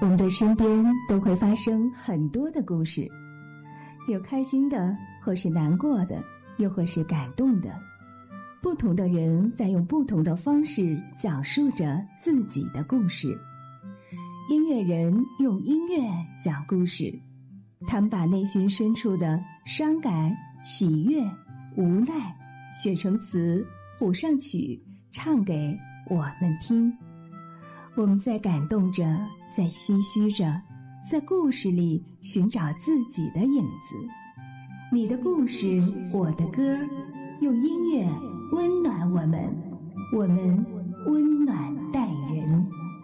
我们的身边都会发生很多的故事，有开心的，或是难过的，又或是感动的。不同的人在用不同的方式讲述着自己的故事。音乐人用音乐讲故事，他们把内心深处的伤感、喜悦、无奈写成词，谱上曲，唱给我们听。我们在感动着，在唏嘘着，在故事里寻找自己的影子。你的故事，我的歌，用音乐温暖我们，我们温暖待人。